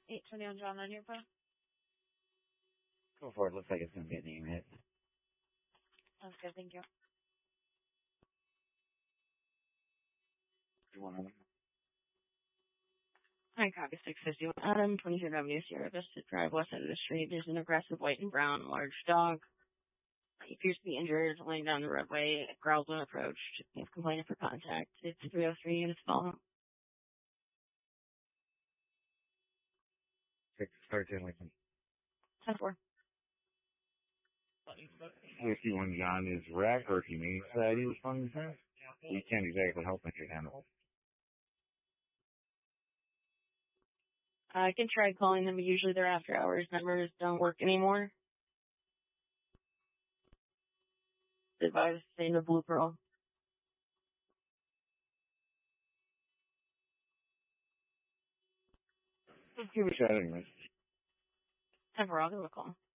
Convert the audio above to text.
820 on John on your phone. Go for it. Looks like it's going to be a name hit. Sounds good, thank you. Hi, copy 651. Adam, 22 W Sierra Vista Drive, west side of the street. There's an aggressive white and brown large dog. He appears to be injured, laying down the roadway. Growls when approached. We have complained for contact. It's 303 units follow. 613 Lincoln. 10-4. 51 John is wrecked, or if you mean that he was responding to that, you can't exactly help him your animal. I can try calling them, but usually their after hours numbers don't work anymore. Advise stay in the Blue Pearl. Let's give it a shot anyways. 10-4, I'll give him a call.